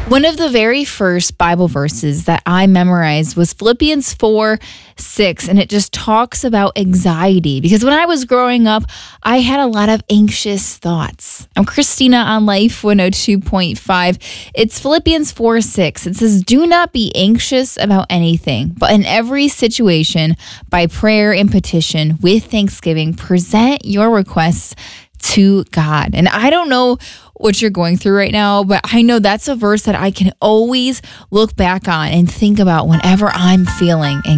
One of the very first Bible verses that I memorized was Philippians 4:6, and it just talks about anxiety. Because when I was growing up, I had a lot of anxious thoughts. I'm Christina on Life 102.5. It's Philippians 4:6. It says, "Do not be anxious about anything, but in every situation, by prayer and petition, with thanksgiving, present your requests to God." And I don't know what you're going through right now, but I know that's a verse that I can always look back on and think about whenever I'm feeling anxiety.